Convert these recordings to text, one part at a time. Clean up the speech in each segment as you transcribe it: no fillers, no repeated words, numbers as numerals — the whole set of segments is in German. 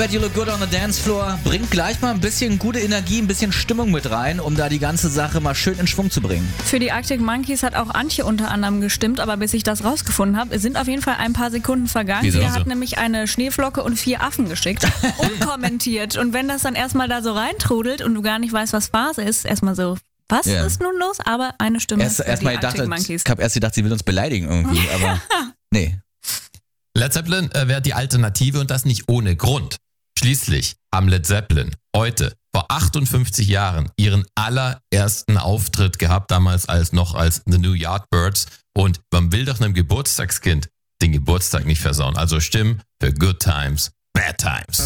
Bet You Look Good on the Dance Floor bringt gleich mal ein bisschen gute Energie, ein bisschen Stimmung mit rein, um da die ganze Sache mal schön in Schwung zu bringen. Für die Arctic Monkeys hat auch Antje unter anderem gestimmt, aber bis ich das rausgefunden habe, sind auf jeden Fall ein paar Sekunden vergangen. Wieso? Sie hat nämlich eine Schneeflocke und 4 Affen geschickt, unkommentiert. Und wenn das dann erstmal da so reintrudelt und du gar nicht weißt, was Phase ist, erstmal so, was ist nun los? Aber eine Stimme für die Arctic Monkeys. Ich habe erst gedacht, sie will uns beleidigen irgendwie, aber nee. Led Zeppelin wäre die Alternative und das nicht ohne Grund. Schließlich haben Led Zeppelin heute vor 58 Jahren ihren allerersten Auftritt gehabt, damals als The New Yardbirds. Und man will doch einem Geburtstagskind den Geburtstag nicht versauen. Also stimmen für Good Times, Bad Times.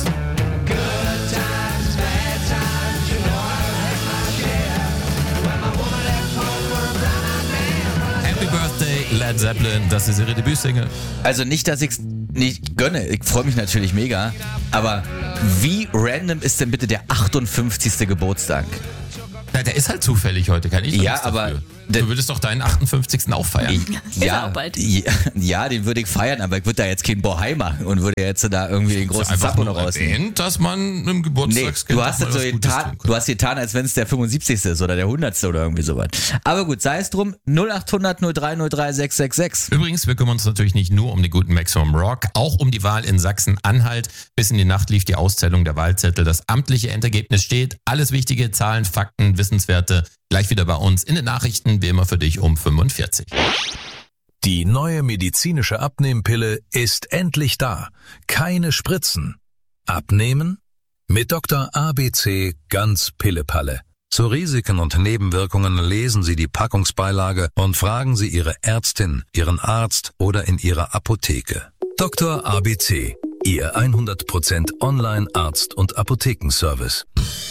Happy Birthday, Led Zeppelin, das ist ihre Debütsingle. Also nicht, dass ich es nicht gönne, ich freue mich natürlich mega, aber wie random ist denn bitte der 58. Geburtstag? Na, der ist halt zufällig heute, kann ich Ja, nichts aber dafür. Du würdest doch deinen 58. auch feiern. Ja, auch bald. Ja, den würde ich feiern, aber ich würde da jetzt keinen Bohai machen und würde jetzt da irgendwie den großen Zappo noch rausnehmen. Erwähnt, dass man einem Geburtstagskind du hast jetzt so getan, als wenn es der 75. ist oder der 100. oder irgendwie sowas. Aber gut, sei es drum, 0800 03 03 666. Übrigens, wir kümmern uns natürlich nicht nur um den guten Maximum Rock, auch um die Wahl in Sachsen-Anhalt. Bis in die Nacht lief die Auszählung der Wahlzettel. Das amtliche Endergebnis steht. Alles wichtige Zahlen, Fakten, Wissenswerte gleich wieder bei uns in den Nachrichten, wie immer für dich um 45. Die neue medizinische Abnehmpille ist endlich da. Keine Spritzen. Abnehmen? Mit Dr. ABC ganz Pillepalle. Zu Risiken und Nebenwirkungen lesen Sie die Packungsbeilage und fragen Sie Ihre Ärztin, Ihren Arzt oder in Ihrer Apotheke. Dr. ABC, Ihr 100% Online-Arzt- und Apothekenservice.